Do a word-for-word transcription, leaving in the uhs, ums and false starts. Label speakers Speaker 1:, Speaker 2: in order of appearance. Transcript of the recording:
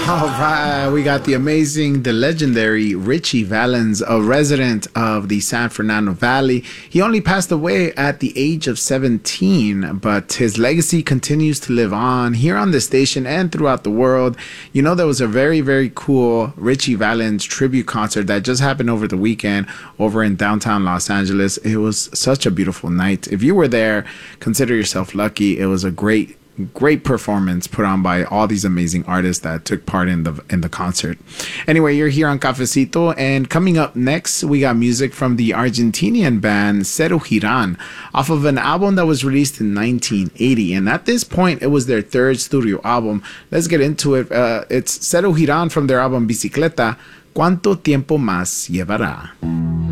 Speaker 1: All right, we got the amazing, the legendary Richie Valens, a resident of the San Fernando Valley. He only passed away at the age of seventeen, but his legacy continues to live on here on the station and throughout the world. You know, there was a very, very cool Richie Valens tribute concert that just happened over the weekend over in downtown Los Angeles. It was such a beautiful night. If you were there, consider yourself lucky. It was a great Great performance put on by all these amazing artists that took part in the in the concert. Anyway, you're here on Cafecito, and coming up next, we got music from the Argentinian band Cero Giran off of an album that was released in nineteen eighty. And at this point, it was their third studio album. Let's get into it. Uh, it's Cero Giran from their album Bicicleta. ¿Cuánto tiempo más llevará?